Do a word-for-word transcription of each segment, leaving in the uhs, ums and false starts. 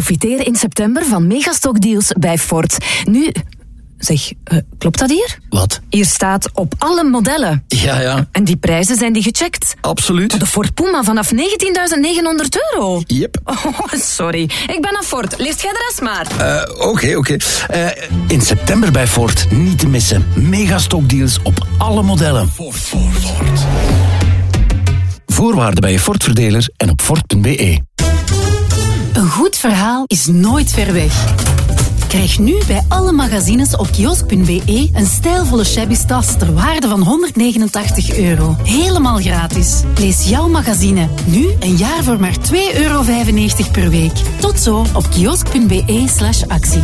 Profiteer in september van megastockdeals bij Ford. Nu... Zeg, uh, klopt dat hier? Wat? Hier staat op alle modellen. Ja, ja. En die prijzen, zijn die gecheckt? Absoluut. De Ford Puma vanaf negentienduizend negenhonderd euro. Yep. Oh, sorry. Ik ben aan Ford. Leest jij de rest maar. Oké, uh, oké. Okay, okay. uh, in september bij Ford niet te missen. Megastockdeals op alle modellen. Ford, Ford, Ford. Voorwaarden bij je Ford-verdeler en op Ford punt b e. Een goed verhaal is nooit ver weg. Krijg nu bij alle magazines op kiosk punt b e een stijlvolle shabby tas ter waarde van honderdnegenentachtig euro. Helemaal gratis. Lees jouw magazine nu een jaar voor maar twee euro vijfennegentig per week. Tot zo op kiosk punt b e slash actie.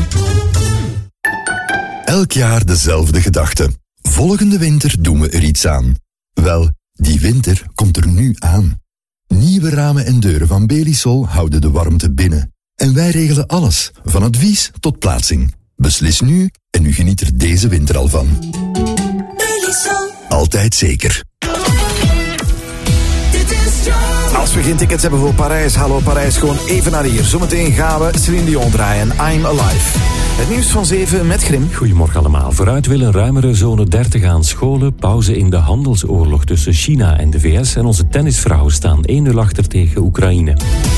Elk jaar dezelfde gedachte. Volgende winter doen we er iets aan. Wel, die winter komt er nu aan. Nieuwe ramen en deuren van Belisol houden de warmte binnen. En wij regelen alles, van advies tot plaatsing. Beslis nu en u geniet er deze winter al van. Belisol. Altijd zeker. Als we geen tickets hebben voor Parijs, hallo Parijs, gewoon even naar hier. Zometeen gaan we Céline Dion draaien, I'm Alive. Het nieuws van zeven met Grim. Goedemorgen allemaal. Vooruit wil een ruimere zone dertig aan scholen. Pauze in de handelsoorlog tussen China en de V S. En onze tennisvrouwen staan één nul achter tegen Oekraïne.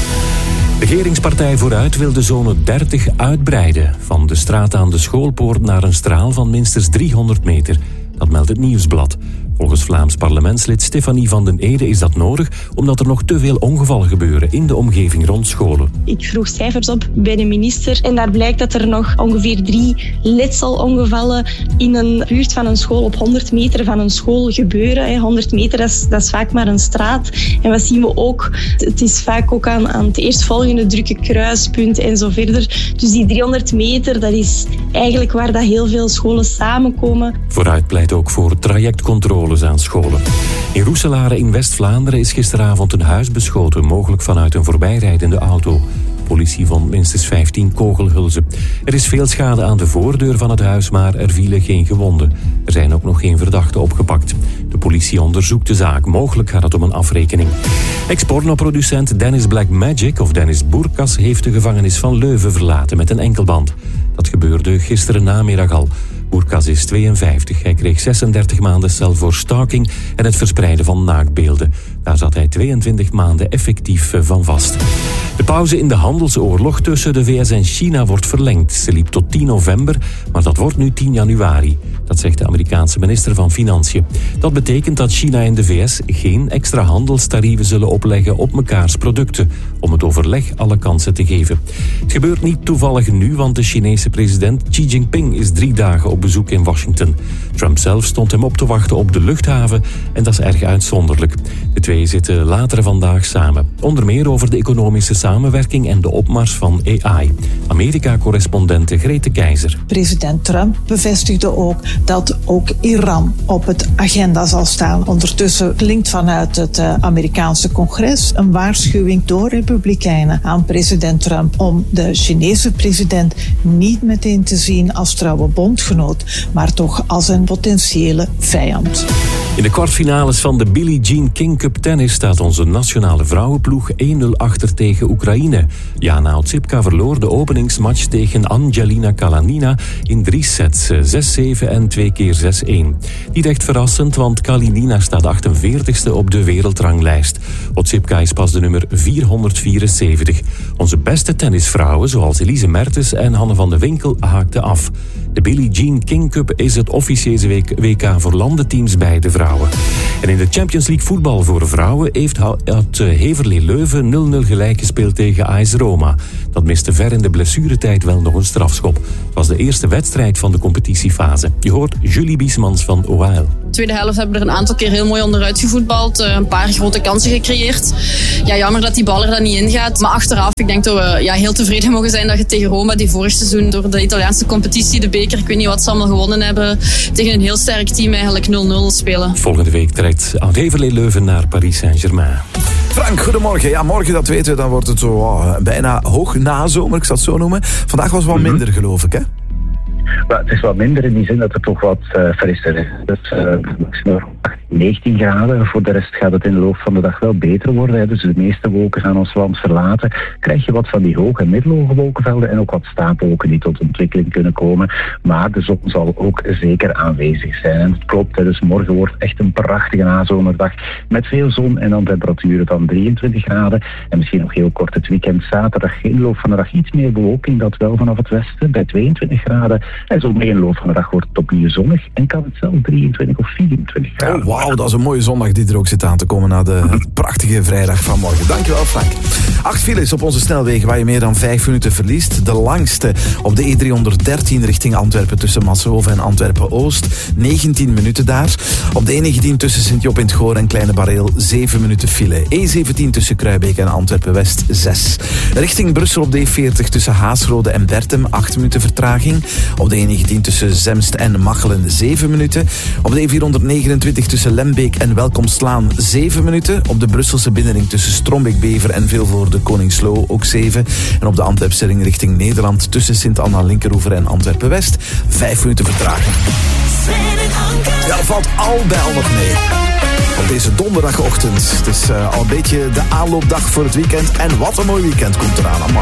De regeringspartij Vooruit wil de zone dertig uitbreiden. Van de straat aan de schoolpoort naar een straal van minstens driehonderd meter. Dat meldt het Nieuwsblad. Volgens Vlaams parlementslid Stefanie van den Ede is dat nodig omdat er nog te veel ongevallen gebeuren in de omgeving rond scholen. Ik vroeg cijfers op bij de minister en daar blijkt dat er nog ongeveer drie letselongevallen in een buurt van een school op honderd meter van een school gebeuren. honderd meter, dat is, dat is vaak maar een straat. En wat zien we ook? Het is vaak ook aan, aan het eerstvolgende drukke kruispunt en zo verder. Dus die driehonderd meter, dat is eigenlijk waar dat heel veel scholen samenkomen. Vooruit pleit ook voor trajectcontrole aan scholen. In Roeselare in West-Vlaanderen is gisteravond een huis beschoten, mogelijk vanuit een voorbijrijdende auto. Politie vond minstens vijftien kogelhulzen. Er is veel schade aan de voordeur van het huis, maar er vielen geen gewonden. Er zijn ook nog geen verdachten opgepakt. De politie onderzoekt de zaak. Mogelijk gaat het om een afrekening. Ex-pornoproducent Dennis Blackmagic, of Dennis Bourkas, heeft de gevangenis van Leuven verlaten met een enkelband. Dat gebeurde gisteren namiddag al. Bourkas is tweeënvijftig. Hij kreeg zesendertig maanden cel voor stalking en het verspreiden van naaktbeelden. Daar zat hij tweeëntwintig maanden effectief van vast. De pauze in de handelsoorlog tussen de V S en China wordt verlengd. Ze liep tot tien november, maar dat wordt nu tien januari. Dat zegt de Amerikaanse minister van Financiën. Dat betekent dat China en de V S geen extra handelstarieven zullen opleggen op mekaars producten, om het overleg alle kansen te geven. Het gebeurt niet toevallig nu, want de Chinese president Xi Jinping is drie dagen op bezoek in Washington. Trump zelf stond hem op te wachten op de luchthaven en dat is erg uitzonderlijk. De twee zitten later vandaag samen. Onder meer over de economische samenwerking en de opmars van A I. Amerika-correspondente Grete Keizer. President Trump bevestigde ook dat ook Iran op het agenda zal staan. Ondertussen klinkt vanuit het Amerikaanse congres een waarschuwing door Republikeinen aan president Trump om de Chinese president niet meteen te zien als trouwe bondgenoot, maar toch als een potentiële vijand. In de kwartfinales van de Billie Jean King Cup tennis staat onze nationale vrouwenploeg één nul achter tegen Oekraïne. Jana Otsipka verloor de openingsmatch tegen Angelina Kalanina in drie sets, zes zeven en twee keer zes één. Niet echt verrassend, want Kalinina staat achtenveertigste op de wereldranglijst. Otsipka is pas de nummer vierhonderdvierenzeventig. Onze beste tennisvrouwen, zoals Elise Mertens en Hanne van de Winkel, haakten af. De Billie Jean King Cup is het officiële W K voor landenteams bij de vrouwen. En in de Champions League voetbal voor vrouwen heeft had Heverlee Leuven nul nul gelijk gespeeld tegen A S Roma. Dat miste ver in de blessuretijd wel nog een strafschop. Het was de eerste wedstrijd van de competitiefase. Je hoort Julie Biesmans van O H L. De tweede helft hebben we er een aantal keer heel mooi onderuit gevoetbald. Een paar grote kansen gecreëerd. Ja, jammer dat die bal er dan niet in gaat. Maar achteraf, ik denk dat we ja, heel tevreden mogen zijn dat je tegen Roma, die vorig seizoen door de Italiaanse competitie, de beker, ik weet niet wat ze allemaal gewonnen hebben, tegen een heel sterk team eigenlijk nul nul spelen. Volgende week trekt Heverlee Leuven naar Paris Saint-Germain. Frank, goedemorgen. Ja, morgen, dat weten we, dan wordt het zo oh, bijna hoog nazomer, ik zal het zo noemen. Vandaag was het wat minder, geloof ik, hè? Maar het is wat minder in die zin dat het toch wat uh, frisser is. Dus uh, maximum achttien, negentien graden. Voor de rest gaat het in de loop van de dag wel beter worden. Hè. Dus de meeste wolken gaan ons land verlaten. Krijg je wat van die hoge en middelhoge wolkenvelden en ook wat stapelwolken die tot ontwikkeling kunnen komen. Maar de zon zal ook zeker aanwezig zijn. En het klopt, hè. Dus morgen wordt echt een prachtige nazomerdag met veel zon en dan temperaturen van drieëntwintig graden. En misschien nog heel kort het weekend zaterdag. In de loop van de dag iets meer bewolking, dat wel vanaf het westen bij tweeëntwintig graden. En zo mee in de loop van de dag wordt het opnieuw zonnig en kan het zelfs drieëntwintig of vierentwintig graden. Oh, wauw, dat is een mooie zondag die er ook zit aan te komen na de prachtige vrijdag van morgen. Dankjewel, Frank. Acht files op onze snelwegen waar je meer dan vijf minuten verliest. De langste op de E driehonderddertien richting Antwerpen tussen Maashoven en Antwerpen-Oost. negentien minuten daar. Op de E negentien tussen Sint-Job in het Goor en Kleine Bareel zeven minuten file. E zeventien tussen Kruijbeek en Antwerpen-West zes. Richting Brussel op de E veertig tussen Haasrode en Bertem acht minuten vertraging. Op de E negentien tussen Zemst en Machelen zeven minuten. Op de E vierhonderdnegenentwintig tussen Lembeek en Welkomslaan zeven minuten. Op de Brusselse binnenring tussen Strombeek-Bever en Vilvoorde Koningsloo ook zeven. En op de Antwerpse ring richting Nederland tussen Sint-Anna-Linkeroever en Antwerpen-West vijf minuten vertraging. Ja, dat valt al bij al nog mee. Op deze donderdagochtend. Het is uh, al een beetje de aanloopdag voor het weekend. En wat een mooi weekend komt eraan. Amai.